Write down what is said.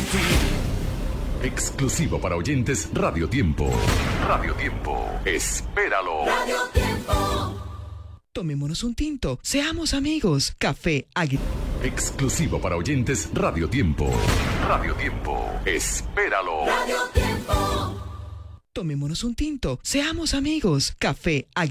Exclusivo para oyentes Radio Tiempo. Radio Tiempo. Espéralo. Radio Tiempo. Tomémonos un tinto. Seamos amigos. Café Águila. Exclusivo para oyentes Radio Tiempo. Radio Tiempo. Espéralo. Radio Tiempo. Tomémonos un tinto. Seamos amigos. Café Águila.